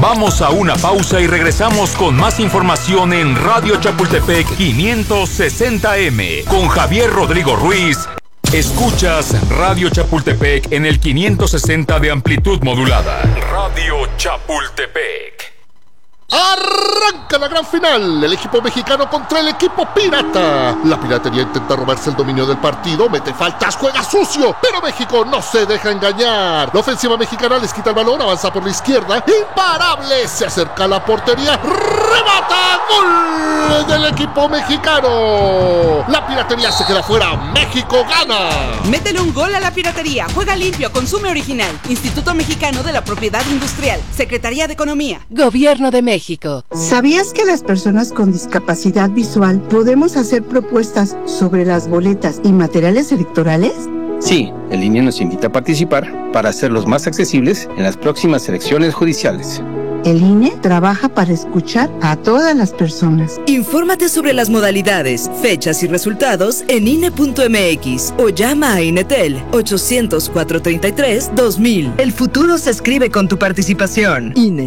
Vamos a una pausa y regresamos con más información en Radio Chapultepec 560M con Javier Rodrigo Ruiz. Escuchas Radio Chapultepec en el 560 de amplitud modulada. Radio Chapultepec. Arranca la gran final, el equipo mexicano contra el equipo pirata. La piratería intenta robarse el dominio del partido, mete faltas, juega sucio, pero México no se deja engañar. La ofensiva mexicana les quita el balón, avanza por la izquierda, imparable, se acerca a la portería, remata, gol del equipo mexicano. La piratería se queda fuera, México gana. Métele un gol a la piratería, juega limpio, consume original. Instituto Mexicano de la Propiedad Industrial, Secretaría de Economía, Gobierno de México. ¿Sabías que las personas con discapacidad visual podemos hacer propuestas sobre las boletas y materiales electorales? Sí, el INE nos invita a participar para hacerlos más accesibles en las próximas elecciones judiciales. El INE trabaja para escuchar a todas las personas. Infórmate sobre las modalidades, fechas y resultados en INE.mx o llama a INETEL 800-433-2000. El futuro se escribe con tu participación. INE.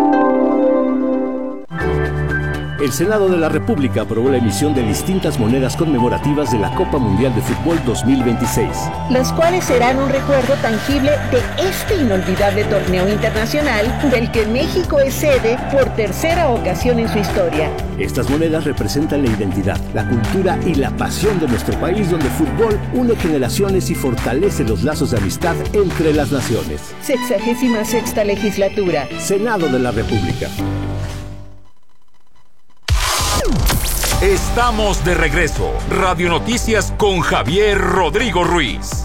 El Senado de la República aprobó la emisión de distintas monedas conmemorativas de la Copa Mundial de Fútbol 2026. Las cuales serán un recuerdo tangible de este inolvidable torneo internacional del que México es sede por tercera ocasión en su historia. Estas monedas representan la identidad, la cultura y la pasión de nuestro país, donde el fútbol une generaciones y fortalece los lazos de amistad entre las naciones. 66ª legislatura. Senado de la República. Estamos de regreso. Radio Noticias con Javier Rodrigo Ruiz.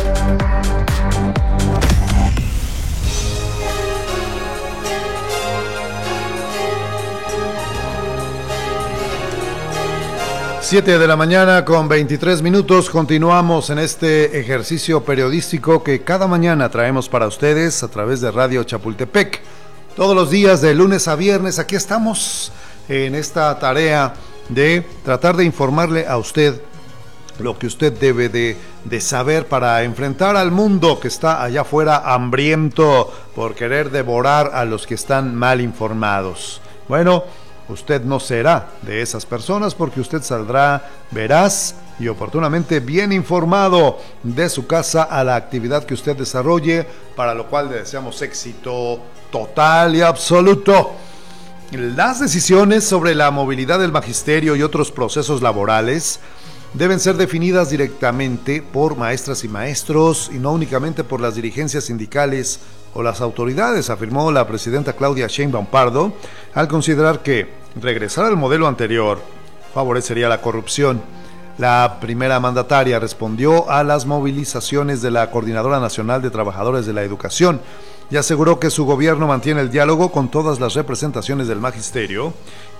Siete de la mañana con 23 minutos. Continuamos en este ejercicio periodístico que cada mañana traemos para ustedes a través de Radio Chapultepec. Todos los días de lunes a viernes aquí estamos en esta tarea de tratar de informarle a usted lo que usted debe de saber para enfrentar al mundo que está allá afuera hambriento por querer devorar a los que están mal informados. Bueno, usted no será de esas personas porque usted saldrá veraz y oportunamente bien informado de su casa a la actividad que usted desarrolle, para lo cual le deseamos éxito total y absoluto. Las decisiones sobre la movilidad del magisterio y otros procesos laborales deben ser definidas directamente por maestras y maestros y no únicamente por las dirigencias sindicales o las autoridades, afirmó la presidenta Claudia Sheinbaum Pardo, al considerar que regresar al modelo anterior favorecería la corrupción. La primera mandataria respondió a las movilizaciones de la Coordinadora Nacional de Trabajadores de la Educación y aseguró que su gobierno mantiene el diálogo con todas las representaciones del magisterio,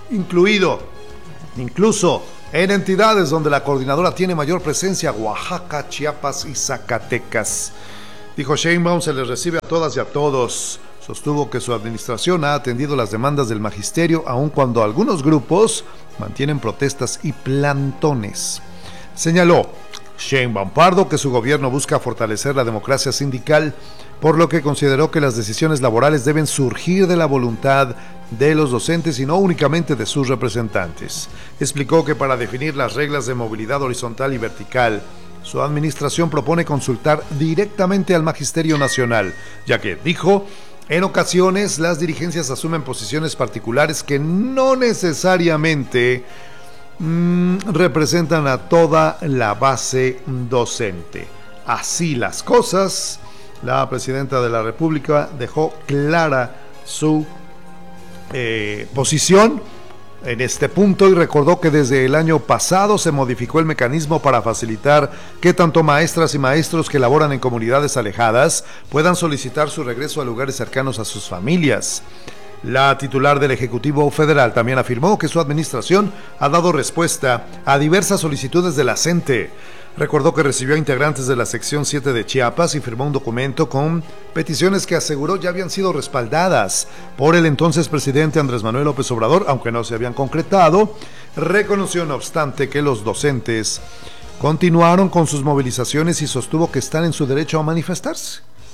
incluso en entidades donde la coordinadora tiene mayor presencia, Oaxaca, Chiapas y Zacatecas. Dijo Sheinbaum, se les recibe a todas y a todos. Sostuvo que su administración ha atendido las demandas del magisterio, aun cuando algunos grupos mantienen protestas y plantones. Señaló Sheinbaum Pardo que su gobierno busca fortalecer la democracia sindical, por lo que consideró que las decisiones laborales deben surgir de la voluntad de los docentes y no únicamente de sus representantes. Explicó que para definir las reglas de movilidad horizontal y vertical, su administración propone consultar directamente al Magisterio Nacional, ya que, dijo, en ocasiones las dirigencias asumen posiciones particulares que no necesariamente representan a toda la base docente. Así las cosas, la presidenta de la República dejó clara su posición en este punto y recordó que desde el año pasado se modificó el mecanismo para facilitar que tanto maestras y maestros que laboran en comunidades alejadas puedan solicitar su regreso a lugares cercanos a sus familias. La titular del Ejecutivo Federal también afirmó que su administración ha dado respuesta a diversas solicitudes de la CENTE. Recordó que recibió a integrantes de la sección 7 de Chiapas y firmó un documento con peticiones que aseguró ya habían sido respaldadas por el entonces presidente Andrés Manuel López Obrador, aunque no se habían concretado. Reconoció, no obstante, que los docentes continuaron con sus movilizaciones y sostuvo que están en su derecho a manifestarse.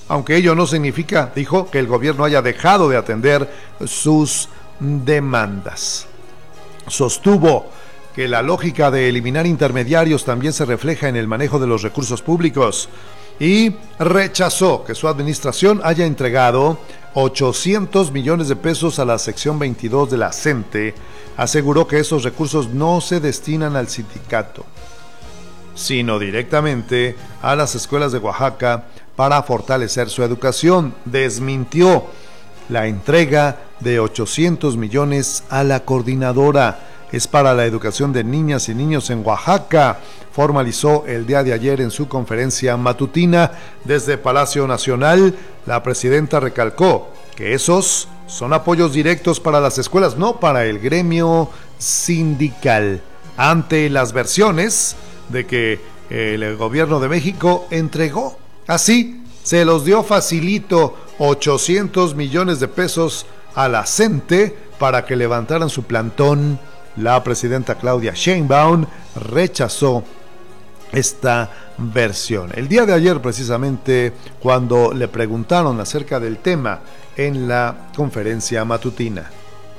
aunque ello no significa, dijo, que el gobierno haya dejado de atender sus demandas. Sostuvo que la lógica de eliminar intermediarios también se refleja en el manejo de los recursos públicos y rechazó que su administración haya entregado 800 millones de pesos a la sección 22 de la CENTE. Aseguró que esos recursos no se destinan al sindicato, sino directamente a las escuelas de Oaxaca para fortalecer su educación. Desmintió la entrega de 800 millones a la coordinadora. Es para la educación de niñas y niños en Oaxaca, formalizó el día de ayer en su conferencia matutina. Desde Palacio Nacional, la presidenta recalcó que esos son apoyos directos para las escuelas, no para el gremio sindical, ante las versiones de que el gobierno de México entregó, así se los dio facilito, 800 millones de pesos a la CENTE para que levantaran su plantón. La presidenta Claudia Sheinbaum rechazó esta versión. El día de ayer, precisamente, cuando le preguntaron acerca del tema en la conferencia matutina.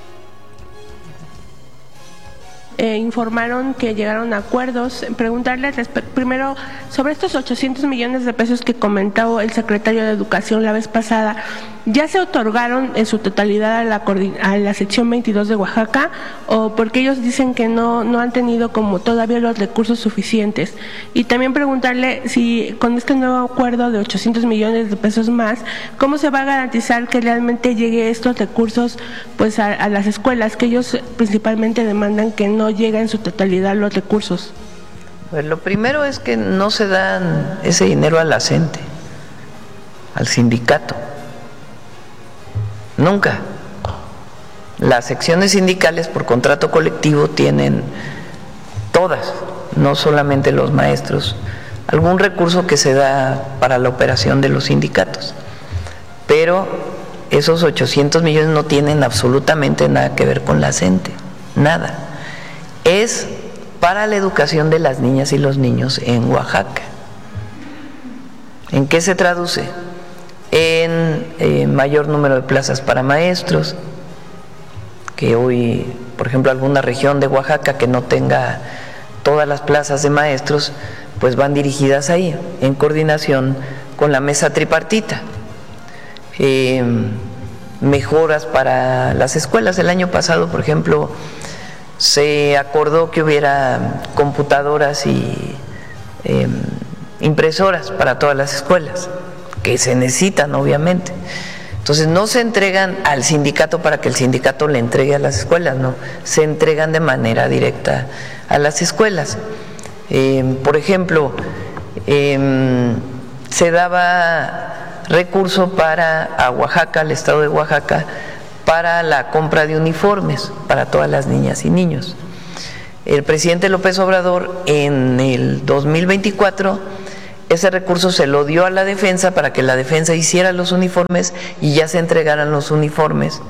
Informaron que llegaron a acuerdos. Preguntarle primero sobre estos 800 millones de pesos que comentó el secretario de Educación la vez pasada. ¿Ya se otorgaron en su totalidad a la sección 22 de Oaxaca? ¿O porque ellos dicen que no han tenido como todavía los recursos suficientes? Y también preguntarle si con este nuevo acuerdo de 800 millones de pesos más, ¿cómo se va a garantizar que realmente llegue estos recursos pues a las escuelas, que ellos principalmente demandan que no lleguen en su totalidad los recursos? Pues lo primero es que no se dan ese dinero a la CENTE, al sindicato. Nunca. Las secciones sindicales por contrato colectivo tienen todas, no solamente los maestros, algún recurso que se da para la operación de los sindicatos. Pero esos 800 millones no tienen absolutamente nada que ver con la CENTE, nada. Es para la educación de las niñas y los niños en Oaxaca. ¿En qué se traduce? En mayor número de plazas para maestros, que hoy, por ejemplo, alguna región de Oaxaca que no tenga todas las plazas de maestros, pues van dirigidas ahí, en coordinación con la mesa tripartita. Mejoras para las escuelas. El año pasado, por ejemplo, se acordó que hubiera computadoras y impresoras para todas las escuelas, que se necesitan obviamente. Entonces no se entregan al sindicato para que el sindicato le entregue a las escuelas, no, se entregan de manera directa a las escuelas. Por ejemplo, se daba recurso a Oaxaca, al estado de Oaxaca, para la compra de uniformes para todas las niñas y niños. El presidente López Obrador en el 2024 ese recurso se lo dio a la defensa para que la defensa hiciera los uniformes y ya se entregaran los uniformes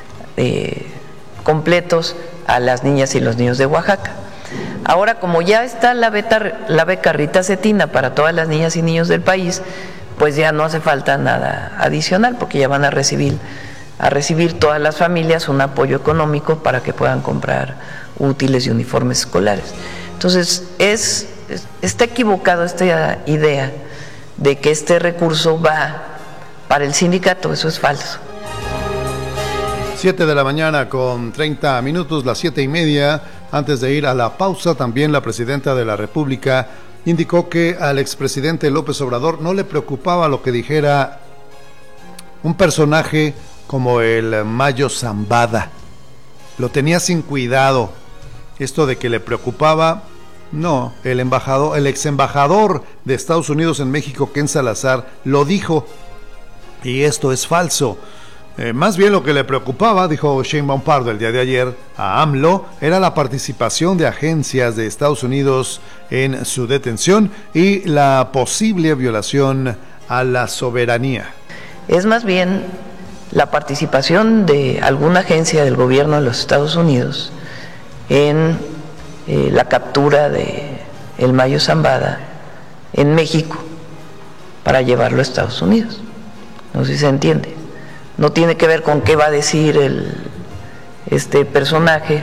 completos a las niñas y los niños de Oaxaca. Ahora, como ya está la beca Rita Cetina para todas las niñas y niños del país, pues ya no hace falta nada adicional, porque ya van a recibir todas las familias un apoyo económico para que puedan comprar útiles y uniformes escolares. Entonces, está equivocado esta idea de que este recurso va para el sindicato, eso es falso. 7 de la mañana con 30 minutos, las 7:30. Antes de ir a la pausa, también la presidenta de la República indicó que al expresidente López Obrador no le preocupaba lo que dijera un personaje como el Mayo Zambada. Lo tenía sin cuidado. Esto de que le preocupaba, no, el ex embajador de Estados Unidos en México, Ken Salazar, lo dijo, y esto es falso. Más bien lo que le preocupaba, dijo Sheinbaum Pardo el día de ayer a AMLO, era la participación de agencias de Estados Unidos en su detención y la posible violación a la soberanía. Es más bien la participación de alguna agencia del gobierno de los Estados Unidos en la captura de el Mayo Zambada en México para llevarlo a Estados Unidos. No sé si se entiende. No tiene que ver con qué va a decir este personaje,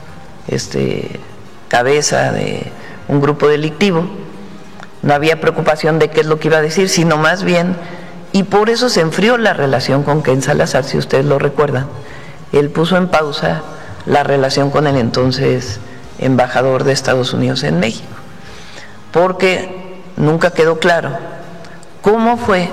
cabeza de un grupo delictivo. No había preocupación de qué es lo que iba a decir, sino más bien, y por eso se enfrió la relación con Ken Salazar, si ustedes lo recuerdan. Él puso en pausa la relación con el entonces embajador de Estados Unidos en México, porque nunca quedó claro cómo fue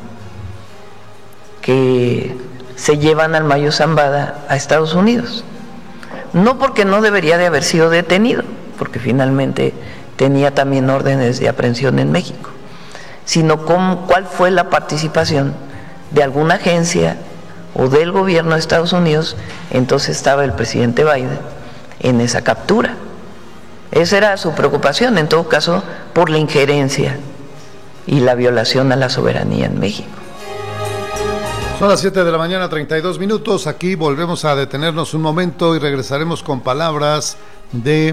que se llevan al Mayo Zambada a Estados Unidos. No porque no debería de haber sido detenido, porque finalmente tenía también órdenes de aprehensión en México, sino cuál fue la participación de alguna agencia o del gobierno de Estados Unidos, entonces estaba el presidente Biden, en esa captura. Esa era su preocupación, en todo caso, por la injerencia y la violación a la soberanía en México. Son las 7 de la mañana, 32 minutos. Aquí volvemos a detenernos un momento y regresaremos con palabras de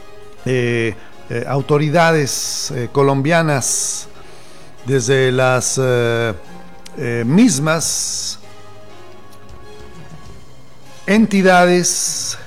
autoridades colombianas, desde las mismas entidades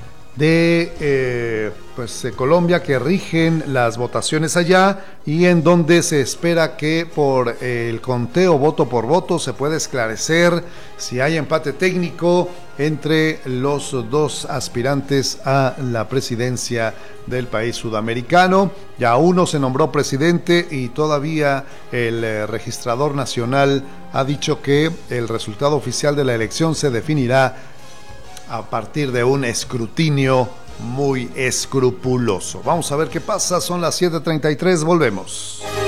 de Colombia que rigen las votaciones allá, y en donde se espera que por el conteo voto por voto se pueda esclarecer si hay empate técnico entre los dos aspirantes a la presidencia del país sudamericano. Ya uno se nombró presidente y todavía el registrador nacional ha dicho que el resultado oficial de la elección se definirá a partir de un escrutinio muy escrupuloso. Vamos a ver qué pasa, son las 7:33, volvemos.